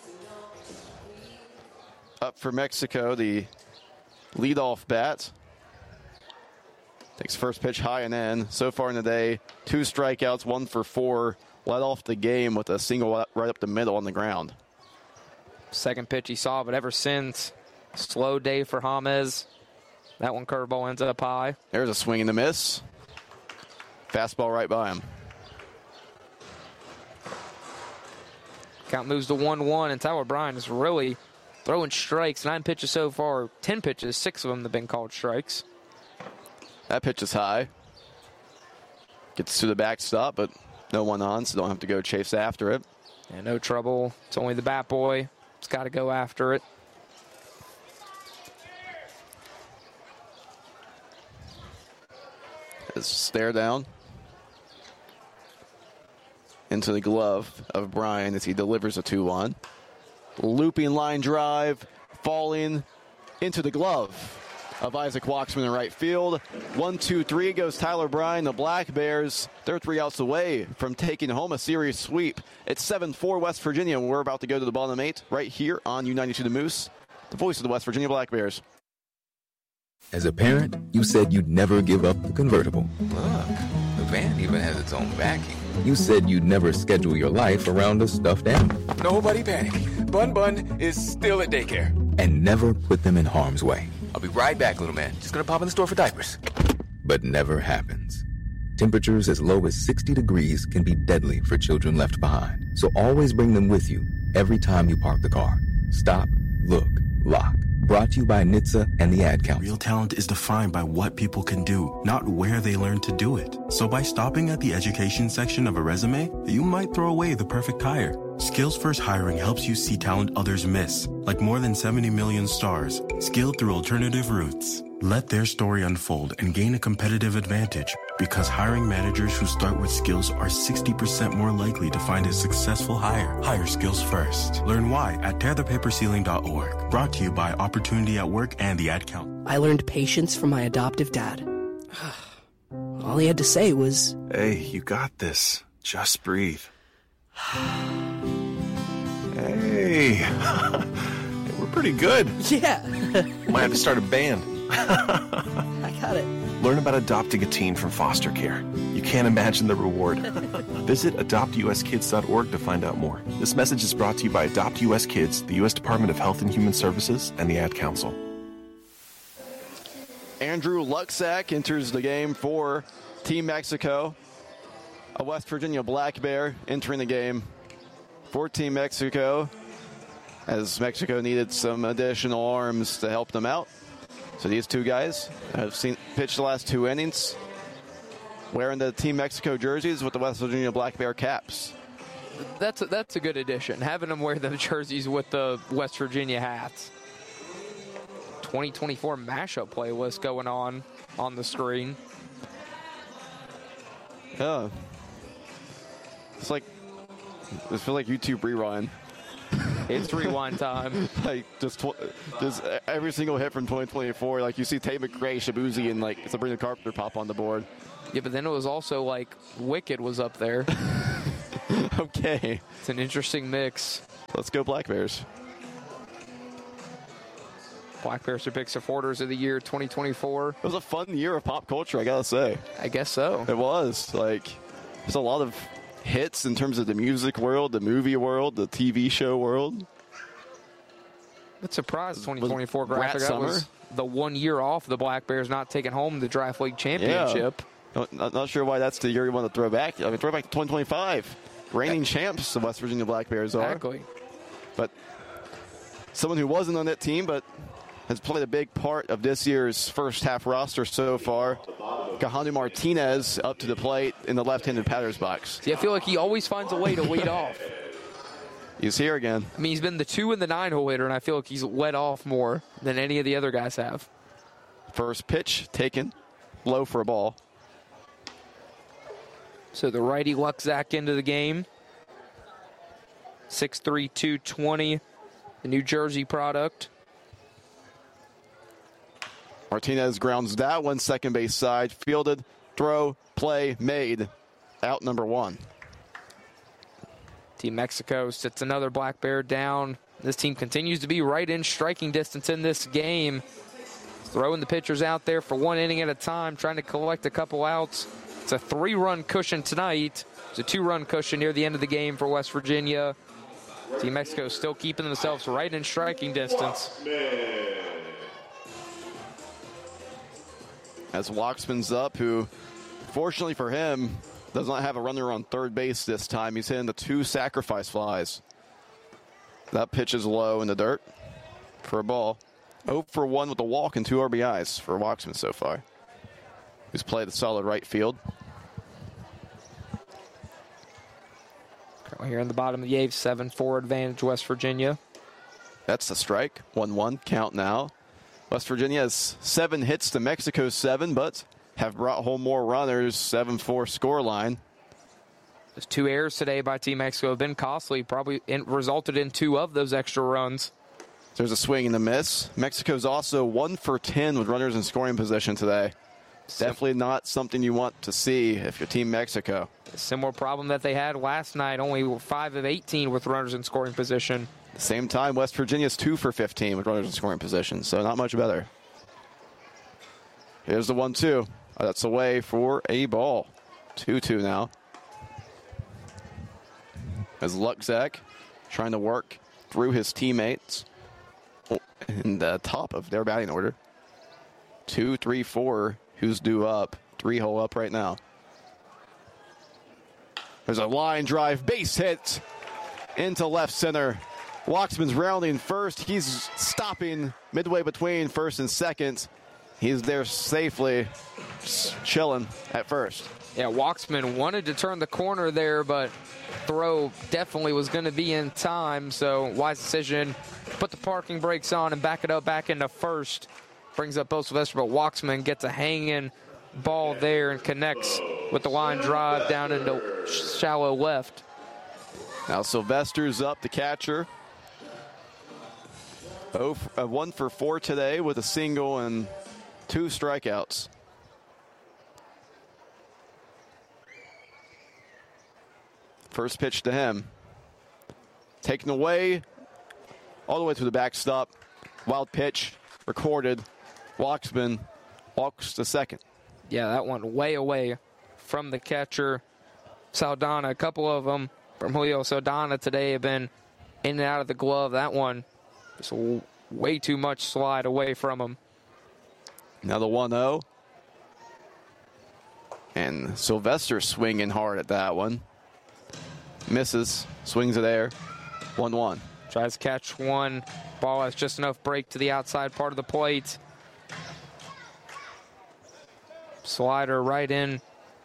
[SPEAKER 1] up for Mexico, the leadoff bat. Takes first pitch high and in. So far in the day, two strikeouts, one for four. Led off the game with a single right up the middle on the ground.
[SPEAKER 2] Second pitch he saw, but ever since, slow day for James. That one curveball ends up high.
[SPEAKER 1] There's a swing and a miss. Fastball right by him.
[SPEAKER 2] Count moves to one one, and Tyler Bryan is really throwing strikes. Nine pitches so far, ten pitches, six of them have been called strikes.
[SPEAKER 1] That pitch is high. Gets to the backstop, but no one on, so don't have to go chase after it.
[SPEAKER 2] Yeah, no trouble. It's only the bat boy. It's got to go after it.
[SPEAKER 1] His stare down into the glove of Bryan as he delivers a two one. Looping line drive, falling into the glove of Isaac Waxman in right field. One, two, three goes Tyler Bryan. The Black Bears, they're three outs away from taking home a series sweep. It's seven four West Virginia, and we're about to go to the bottom eight right here on U ninety-two The Moose, the voice of the West Virginia Black Bears.
[SPEAKER 12] As a parent, you said you'd never give up the convertible.
[SPEAKER 13] Look, the van even has its own backing.
[SPEAKER 12] You said you'd never schedule your life around a stuffed animal.
[SPEAKER 13] Nobody panic. Bun Bun is still at daycare.
[SPEAKER 12] And never put them in harm's way.
[SPEAKER 13] I'll be right back, little man. Just gonna pop in the store for diapers.
[SPEAKER 12] But never happens. Temperatures as low as sixty degrees can be deadly for children left behind. So always bring them with you every time you park the car. Stop, look, lock. Brought to you by N H T S A and the Ad Council.
[SPEAKER 4] Real talent is defined by what people can do, not where they learn to do it. So by stopping at the education section of a resume, you might throw away the perfect hire. Skills First Hiring helps you see talent others miss, like more than seventy million stars, skilled through alternative routes. Let their story unfold and gain a competitive advantage, because hiring managers who start with skills are sixty percent more likely to find a successful hire. Hire skills first. Learn why at tear the paper ceiling dot org. Brought to you by Opportunity at Work and the Ad Council.
[SPEAKER 14] I learned patience from my adoptive dad. All he had to say was,
[SPEAKER 15] "Hey, you got this. Just breathe." Hey, we're pretty good.
[SPEAKER 14] Yeah.
[SPEAKER 15] Might have to start a band.
[SPEAKER 14] I got it.
[SPEAKER 15] Learn about adopting a teen from foster care. You can't imagine the reward. Visit adopt u s kids dot org to find out more. This message is brought to you by Adopt U S Kids, the U S Department of Health and Human Services, and the Ad Council.
[SPEAKER 1] Andrew Luxack enters the game for Team Mexico. A West Virginia Black Bear entering the game for Team Mexico, as Mexico needed some additional arms to help them out. So these two guys have seen pitch the last two innings, wearing the Team Mexico jerseys with the West Virginia Black Bear caps.
[SPEAKER 2] That's a, that's a good addition, having them wear the jerseys with the West Virginia hats. twenty twenty-four mashup playlist going on on the screen.
[SPEAKER 1] Yeah. It's like, it feels like YouTube rewind.
[SPEAKER 2] It's rewind time.
[SPEAKER 1] Like, just tw- just every single hit from twenty twenty-four. Like, you see Tate McRae, Shabuzi, and, like, Sabrina Carpenter pop on the board.
[SPEAKER 2] Yeah, but then it was also like Wicked was up there.
[SPEAKER 1] Okay.
[SPEAKER 2] It's an interesting mix.
[SPEAKER 1] Let's go Black Bears.
[SPEAKER 2] Black Bears are Big supporters of the year twenty twenty-four.
[SPEAKER 1] It was a fun year of pop culture, I gotta say.
[SPEAKER 2] I guess so.
[SPEAKER 1] It was. Like, there's a lot of hits in terms of the music world, the movie world, the T V show world.
[SPEAKER 2] What surprised twenty twenty-four graphic that
[SPEAKER 1] Summer?
[SPEAKER 2] was the one year off the Black Bears not taking home the Draft League championship.
[SPEAKER 1] Yeah. Not, not sure why that's the year you want to throw back. I mean, throw back to twenty twenty-five. Reigning champs, the West Virginia Black Bears are.
[SPEAKER 2] Exactly.
[SPEAKER 1] But someone who wasn't on that team but has played a big part of this year's first half roster so far, Kahanu Martinez up to the plate in the left-handed batter's box.
[SPEAKER 2] See, I feel like he always finds a way to lead off.
[SPEAKER 1] He's here again.
[SPEAKER 2] I mean, he's been the two and the nine hole hitter, and I feel like he's led off more than any of the other guys have.
[SPEAKER 1] First pitch taken, low for a ball.
[SPEAKER 2] So the righty Luxack into the game. six three, two twenty, the New Jersey product.
[SPEAKER 1] Martinez grounds that one, second base side, fielded, throw, play, made, out number one.
[SPEAKER 2] Team Mexico sits another Black Bear down. This team continues to be right in striking distance in this game. Throwing the pitchers out there for one inning at a time, trying to collect a couple outs. It's a three-run cushion tonight. It's a two-run cushion near the end of the game for West Virginia. Team Mexico still keeping themselves right in striking distance.
[SPEAKER 1] As Waxman's up, who, fortunately for him, does not have a runner on third base this time. He's hitting the two sacrifice flies. That pitch is low in the dirt for a ball. oh for one with a walk and two R B Is for Waxman so far, who's played a solid right field.
[SPEAKER 2] Currently here in the bottom of the eighth, seven four advantage West Virginia.
[SPEAKER 1] That's the strike. one one count now. West Virginia has seven hits to Mexico's seven, but have brought home more runners, seven four scoreline.
[SPEAKER 2] Those two errors today by Team Mexico have been costly, probably in, resulted in two of those extra runs.
[SPEAKER 1] There's a swing and a miss. Mexico's also one for ten with runners in scoring position today. Definitely not something you want to see if you're Team Mexico.
[SPEAKER 2] A similar problem that they had last night, only five of eighteen with runners in scoring position.
[SPEAKER 1] At the same time, West Virginia's two for fifteen with runners in scoring position, so not much better. Here's the one two. Oh, that's away for a ball. two two now. As Luxack trying to work through his teammates in the top of their batting order. Two, three, four. Who's due up? Three hole up right now. There's a line drive, base hit into left center. Waxman's rounding first. He's stopping midway between first and second. He's there safely, just chilling at first.
[SPEAKER 2] Yeah, Waxman wanted to turn the corner there, but throw definitely was going to be in time. So wise decision. Put the parking brakes on and back it up back into first. Brings up both Sylvester, but Waxman gets a hanging ball there and connects with the line drive down into shallow left.
[SPEAKER 1] Now Sylvester's up, the catcher. Oh, uh, one for four today with a single and two strikeouts. First pitch to him. Taken away all the way to the backstop. Wild pitch recorded. Waxman walks to second.
[SPEAKER 2] Yeah, that one way away from the catcher. Saldana, a couple of them from Julio Saldana today have been in and out of the glove. That one just way too much slide away from him.
[SPEAKER 1] Now the one oh. And Sylvester swinging hard at that one. Misses, swings it there. one one.
[SPEAKER 2] Tries to catch one. Ball has just enough break to the outside part of the plate. Slider right in.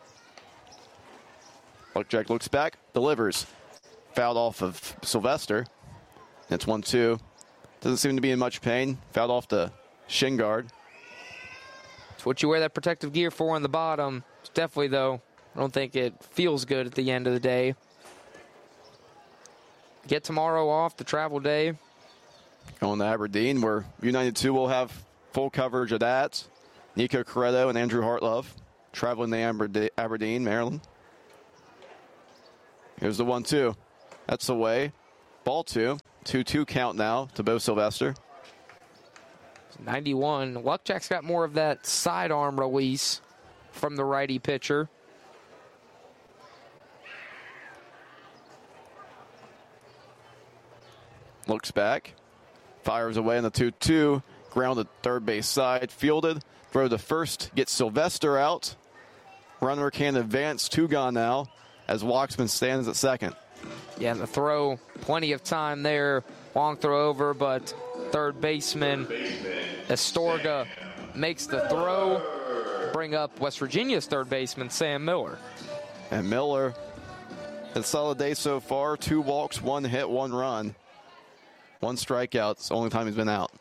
[SPEAKER 1] Luxack looks back, delivers. Fouled off of Sylvester. It's one two. Doesn't seem to be in much pain. Fouled off the shin guard.
[SPEAKER 2] It's what you wear that protective gear for on the bottom. It's definitely, though, I don't think it feels good at the end of the day. Get tomorrow off, the travel day.
[SPEAKER 1] Going to Aberdeen, where United two will have full coverage of that. Nico Corretto and Andrew Hartlove traveling to Aberdeen, Maryland. Here's the one two. That's away. Ball two. two two count now to Bo Sylvester.
[SPEAKER 2] ninety-one. Luckjack's got more of that sidearm release from the righty pitcher.
[SPEAKER 1] Looks back. Fires away on the two two. Grounded third base side. Fielded. Throw to first. Gets Sylvester out. Runner can advance. Two gone now as Walksman stands at second.
[SPEAKER 2] Yeah, the throw, plenty of time there. Long throw over, but third baseman Astorga makes the throw. Bring up West Virginia's third baseman, Sam Miller.
[SPEAKER 1] And Miller, a solid day so far. Two walks, one hit, one run. One strikeout. It's the only time he's been out.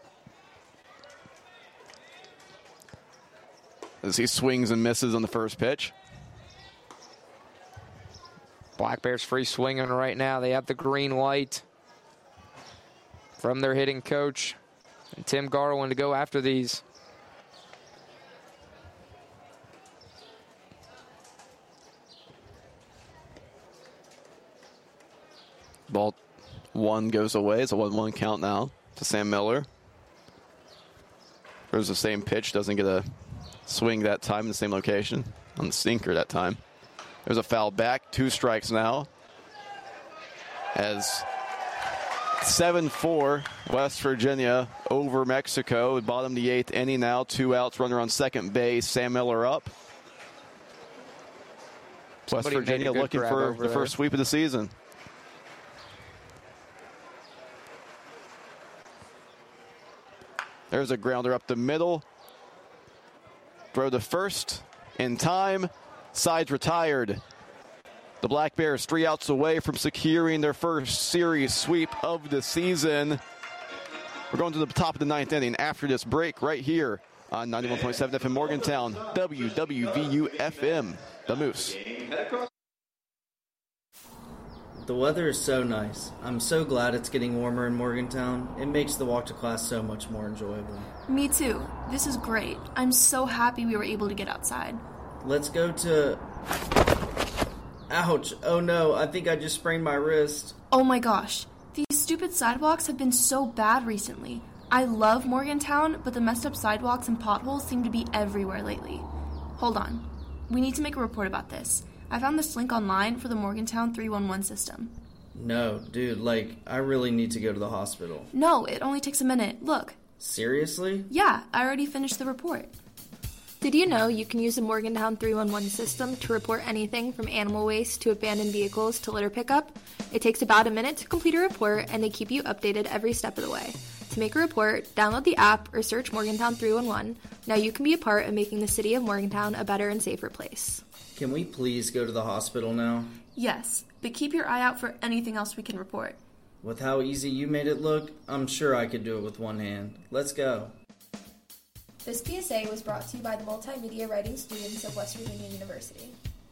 [SPEAKER 1] As he swings and misses on the first pitch.
[SPEAKER 2] Black Bears free swinging right now. They have the green light from their hitting coach and Tim Garland to go after these.
[SPEAKER 1] Ball one goes away. It's a one one count now to Sam Miller. There's the same pitch. Doesn't get a swing that time in the same location. On the sinker that time. There's a foul back. Two strikes now. As seven four, West Virginia over Mexico. Bottom of the eighth inning now. Two outs. Runner on second base. Sam Miller up. West
[SPEAKER 2] Somebody
[SPEAKER 1] Virginia looking for the
[SPEAKER 2] there.
[SPEAKER 1] first sweep of the season. There's a grounder up the middle. Throw to first in time. Sides retired. The Black Bears three outs away from securing their first series sweep of the season. We're going to the top of the ninth inning after this break right here on ninety-one point seven F M Morgantown, W W V U F M, The Moose.
[SPEAKER 16] The weather is so nice. I'm so glad it's getting warmer in Morgantown. It makes the walk to class so much more enjoyable.
[SPEAKER 7] Me too. This is great. I'm so happy we were able to get outside.
[SPEAKER 16] Let's go to... Ouch. Oh no, I think I just sprained my wrist.
[SPEAKER 7] Oh my gosh. These stupid sidewalks have been so bad recently. I love Morgantown, but the messed up sidewalks and potholes seem to be everywhere lately. Hold on. We need to make a report about this. I found this link online for the Morgantown three one one system.
[SPEAKER 16] No, dude, like, I really need to go to the hospital.
[SPEAKER 7] No, it only takes a minute. Look.
[SPEAKER 16] Seriously?
[SPEAKER 7] Yeah, I already finished the report. Did you know you can use the Morgantown three one one system to report anything from animal waste to abandoned vehicles to litter pickup? It takes about a minute to complete a report, and they keep you updated every step of the way. To make a report, download the app or search Morgantown three one one. Now you can be a part of making the city of Morgantown a better and safer place.
[SPEAKER 16] Can we please go to the hospital now?
[SPEAKER 7] Yes, but keep your eye out for anything else we can report.
[SPEAKER 16] With how easy you made it look, I'm sure I could do it with one hand. Let's go.
[SPEAKER 7] This P S A was brought to you by the multimedia writing students of West Virginia University.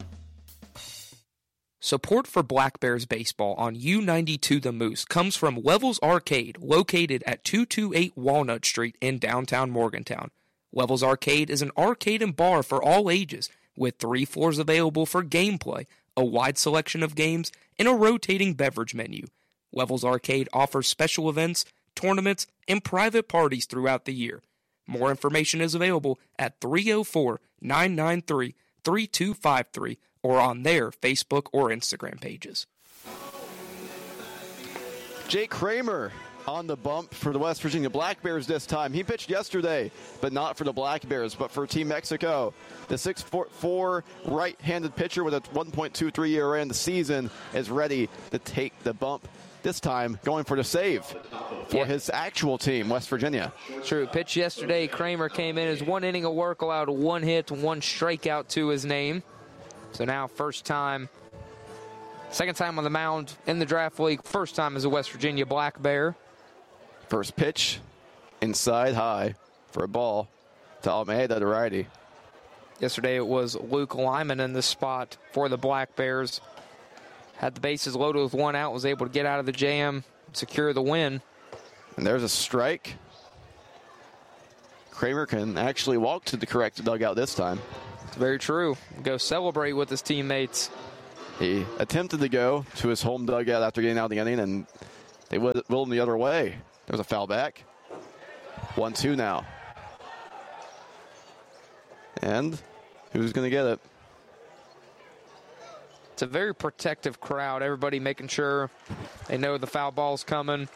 [SPEAKER 2] Support for Black Bears baseball on U ninety-two The Moose comes from Levels Arcade, located at two twenty-eight Walnut Street in downtown Morgantown. Levels Arcade is an arcade and bar for all ages, with three floors available for gameplay, a wide selection of games, and a rotating beverage menu. Levels Arcade offers special events, tournaments, and private parties throughout the year. More information is available at three oh four, nine nine three, three two five three or on their Facebook or Instagram pages.
[SPEAKER 1] Jake Kramer on the bump for the West Virginia Black Bears this time. He pitched yesterday, but not for the Black Bears, but for Team Mexico. The six foot four right-handed pitcher with a one point two three E R A in the season is ready to take the bump. This time going for the save for yeah. his actual team, West Virginia.
[SPEAKER 2] True. Pitch yesterday, Kramer came in as one inning of work, allowed one hit, one strikeout to his name. So now first time, second time on the mound in the draft league, first time as a West Virginia Black Bear.
[SPEAKER 1] First pitch, inside high for a ball to Almeida, the righty.
[SPEAKER 2] Yesterday it was Luke Lyman in the spot for the Black Bears. Had the bases loaded with one out, was able to get out of the jam, secure the win.
[SPEAKER 1] And there's a strike. Kramer can actually walk to the correct dugout this time.
[SPEAKER 2] It's very true. Go celebrate with his teammates.
[SPEAKER 1] He attempted to go to his home dugout after getting out of the inning, and they willed him the other way. There's a foul back. one two now. And who's going to get it?
[SPEAKER 2] It's a very protective crowd. Everybody making sure they know the foul ball's coming.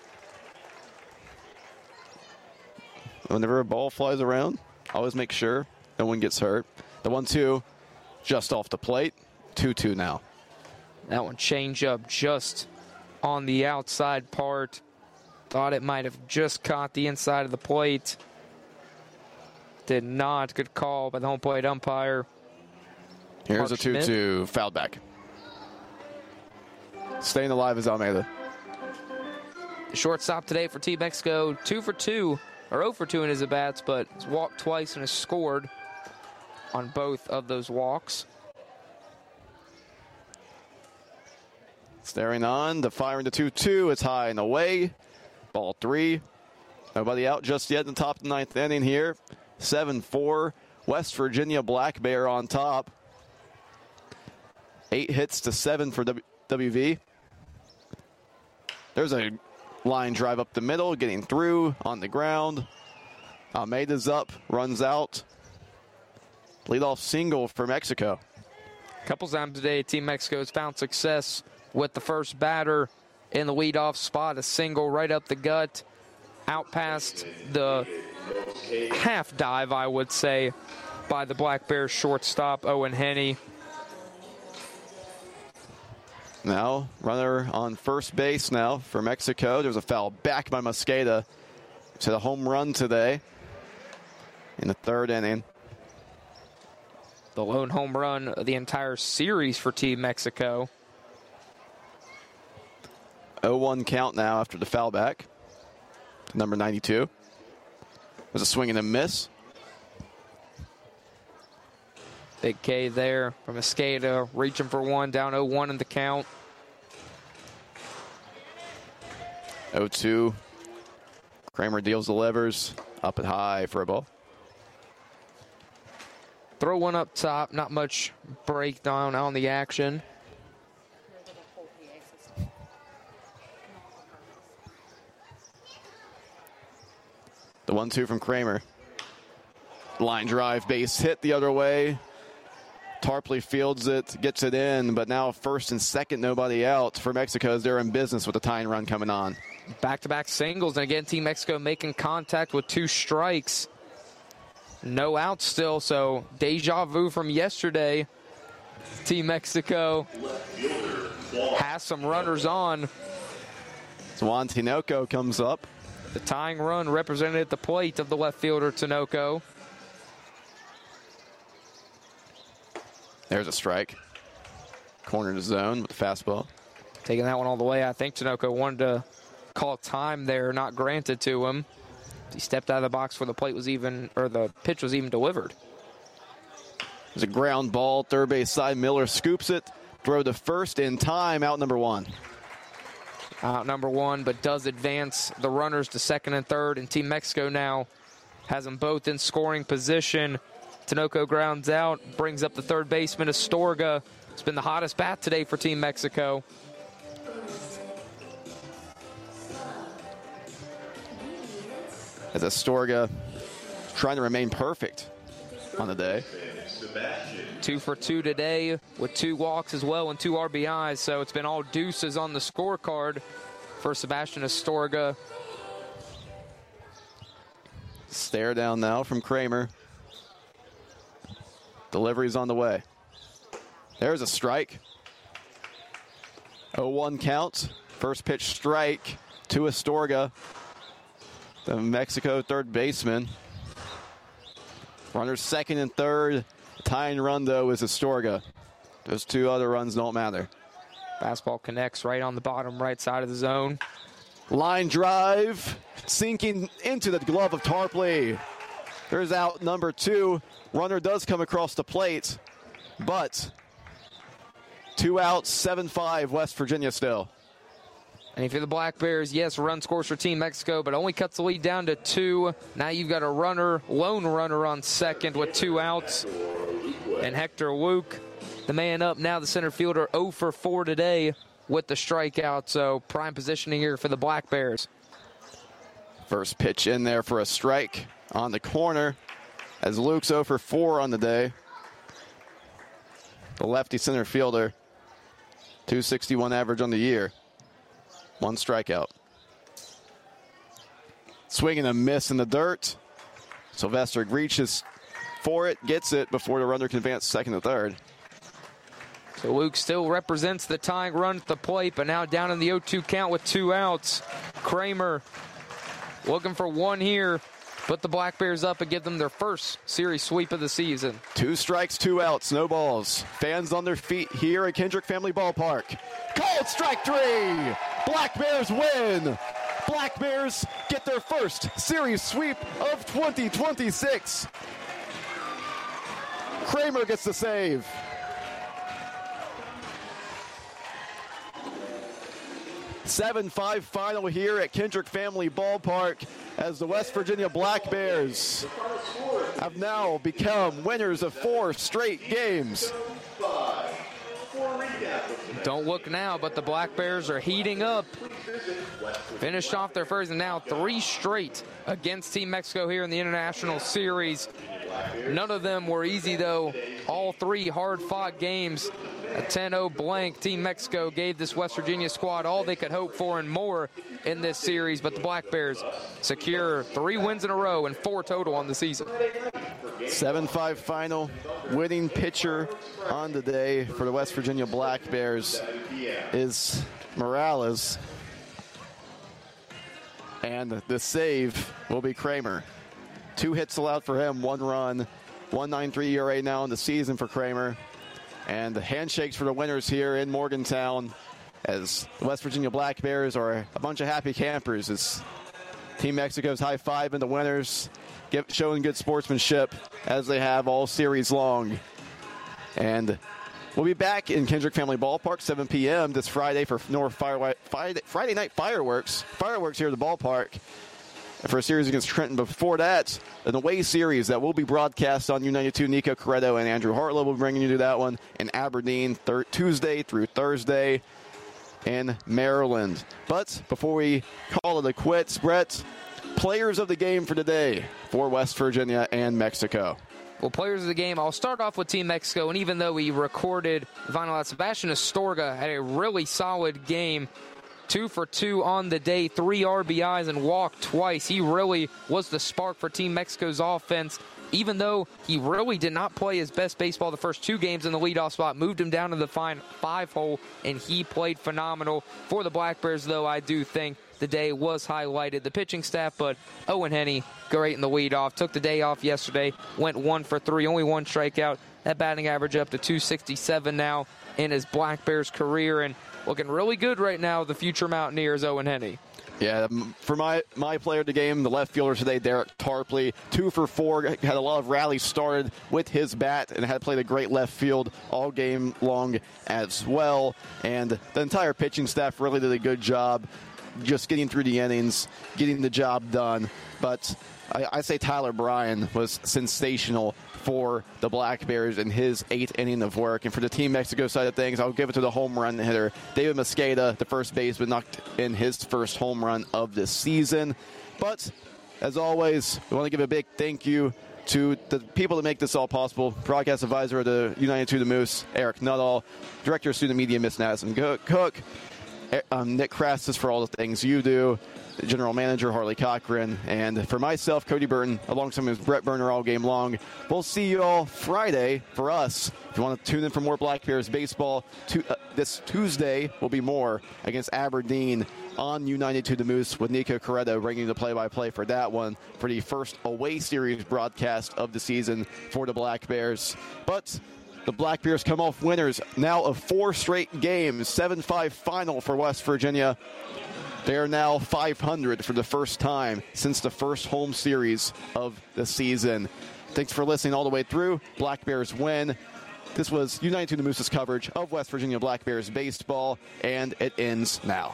[SPEAKER 1] Whenever a ball flies around, always make sure no one gets hurt. The one two just off the plate. two two now.
[SPEAKER 2] That one change up just on the outside part. Thought it might have just caught the inside of the plate. Did not. Good call by the home plate umpire.
[SPEAKER 1] Here's
[SPEAKER 2] Mark
[SPEAKER 1] a two two. Fouled back. Staying alive is Almeida.
[SPEAKER 2] The shortstop today for Team Mexico, two for two, or oh for two in his at-bats, but he's walked twice and has scored on both of those walks.
[SPEAKER 1] Staring on, the firing to two two. It's high and away. Ball three. Nobody out just yet in the top of the ninth inning here. seven four. West Virginia Black Bear on top. Eight hits to seven for w- WV. There's a line drive up the middle, getting through on the ground. Almeida's up, runs out. Leadoff single for Mexico.
[SPEAKER 2] A couple times today, Team Mexico has found success with the first batter in the leadoff spot. A single right up the gut, out past the half dive, I would say, by the Black Bears shortstop, Owen Henney.
[SPEAKER 1] Now, runner on first base now for Mexico. There's a foul back by Mosqueda. It's a home run today in the third inning.
[SPEAKER 2] The lone home run of the entire series for Team Mexico.
[SPEAKER 1] oh one count now after the foul back. Number ninety-two. There's a swing and a miss.
[SPEAKER 2] Big K there from Mosqueda, reaching for one, down oh one in the count.
[SPEAKER 1] oh two. Kramer deals the levers, up and high for a ball.
[SPEAKER 2] Throw one up top, not much breakdown on the action.
[SPEAKER 1] The one two from Kramer. Line drive, base hit the other way. Tarpley fields it, gets it in, but now first and second, nobody out for Mexico as they're in business with the tying run coming on.
[SPEAKER 2] Back-to-back singles, and again, Team Mexico making contact with two strikes. No outs still, so deja vu from yesterday. Team Mexico has some runners on.
[SPEAKER 1] Juan Tinoco comes up.
[SPEAKER 2] The tying run represented at the plate of the left fielder, Tinoco.
[SPEAKER 1] There's a strike. Corner to zone with the fastball.
[SPEAKER 2] Taking that one all the way. I think Tinoco wanted to call time there, not granted to him. He stepped out of the box before the plate was even, or the pitch was even delivered.
[SPEAKER 1] There's a ground ball, third base side. Miller scoops it. Throw to first in time, out number one.
[SPEAKER 2] Out number one, but does advance the runners to second and third. And Team Mexico now has them both in scoring position. Tinoco grounds out, brings up the third baseman, Astorga. It's been the hottest bat today for Team Mexico.
[SPEAKER 1] As Astorga trying to remain perfect on the day.
[SPEAKER 2] Two for two today with two walks as well and two R B Is. So it's been all deuces on the scorecard for Sebastian Astorga.
[SPEAKER 1] Stare down now from Kramer. Delivery's on the way. There's a strike. oh one count. First pitch strike to Astorga, the Mexico third baseman. Runners second and third. Tying run, though, is Astorga. Those two other runs don't matter.
[SPEAKER 2] Fastball connects right on the bottom right side of the zone.
[SPEAKER 1] Line drive, sinking into the glove of Tarpley. There's out number two. Runner does come across the plate, but two outs, seven five, West Virginia still.
[SPEAKER 2] And if you're the Black Bears, yes, run scores for Team Mexico, but only cuts the lead down to two. Now you've got a runner, lone runner on second with two outs. And Hector Luke, the man up now, the center fielder, oh for four today with the strikeout. So prime positioning here for the Black Bears.
[SPEAKER 1] First pitch in there for a strike on the corner as Luke's oh for four on the day. The lefty center fielder, two sixty-one average on the year. One strikeout. Swing and a miss in the dirt. Sylvester reaches for it, gets it before the runner can advance second to third.
[SPEAKER 2] So Luke still represents the tying run at the plate, but now down in the oh two count with two outs. Kramer looking for one here. Put the Black Bears up and give them their first series sweep of the season.
[SPEAKER 1] Two strikes, two outs, no balls. Fans on their feet here at Kendrick Family Ballpark. Called strike three. Black Bears win. Black Bears get their first series sweep of twenty twenty-six. Kramer gets the save. seven five final here at Kendrick Family Ballpark as the West Virginia Black Bears have now become winners of four straight games.
[SPEAKER 2] Don't look now, but the Black Bears are heating up. Finished off their first and now three straight against Team Mexico here in the International Series. None of them were easy, though. All three hard-fought games. A ten oh blank. Team Mexico gave this West Virginia squad all they could hope for and more in this series, but the Black Bears secure three wins in a row and four total on the season.
[SPEAKER 1] seven five final. Winning pitcher on the day for the West Virginia Black Bears is Morales. And the save will be Kramer. Two hits allowed for him, one run. one point nine three E R A now in the season for Kramer. And the handshakes for the winners here in Morgantown as the West Virginia Black Bears are a bunch of happy campers as Team Mexico's high-fiving the winners, give, showing good sportsmanship as they have all series long. And we'll be back in Kendrick Family Ballpark, seven p.m. this Friday for North Fire, Friday, Friday night fireworks. Fireworks here at the ballpark for a series against Trenton. Before that, an away series that will be broadcast on United two. Nico Corretto and Andrew Hartlow will be bringing you to that one in Aberdeen thir- Tuesday through Thursday in Maryland. But before we call it a quits, Brett, players of the game for today for West Virginia and Mexico.
[SPEAKER 2] Well, players of the game, I'll start off with Team Mexico, and even though we recorded the final out, Sebastian Astorga had a really solid game. Two for two on the day, three R B Is and walked twice. He really was the spark for Team Mexico's offense. Even though he really did not play his best baseball the first two games in the leadoff spot, moved him down to the fine five hole, and he played phenomenal. For the Black Bears, though, I do think the day was highlighted. The pitching staff, but Owen Henney, great in the leadoff. Took the day off yesterday, went one for three, only one strikeout. That batting average up to two sixty-seven now in his Black Bears career, and looking really good right now, the future Mountaineers, Owen Henney.
[SPEAKER 1] Yeah, for my, my player of the game, the left fielder today, Derek Tarpley, two for four, had a lot of rallies started with his bat and had played a great left field all game long as well. And the entire pitching staff really did a good job just getting through the innings, getting the job done. But I, I say Tyler Bryan was sensational for the Black Bears in his eighth inning of work. And for the Team Mexico side of things, I'll give it to the home run hitter. David Mosqueda, the first baseman, knocked in his first home run of this season. But, as always, we want to give a big thank you to the people that make this all possible. Broadcast advisor of the United two The Moose, Eric Nuttall. Director of Student Media, Miss Madison Cook. Um, Nick Crassus for all the things you do. General Manager Harley Cochran, and for myself, Cody Burton, alongside with Brett Burner all game long. We'll see you all Friday for us. If you want to tune in for more Black Bears baseball, to, uh, this Tuesday will be more against Aberdeen on United two The Moose with Nico Corretto bringing the play-by-play for that one for the first away series broadcast of the season for the Black Bears. But the Black Bears come off winners now of four straight games, seven five final for West Virginia. They are now five hundred for the first time since the first home series of the season. Thanks for listening all the way through. Black Bears win. This was United two The Moose's coverage of West Virginia Black Bears baseball, and it ends now.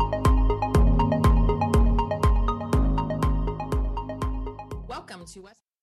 [SPEAKER 17] Welcome to West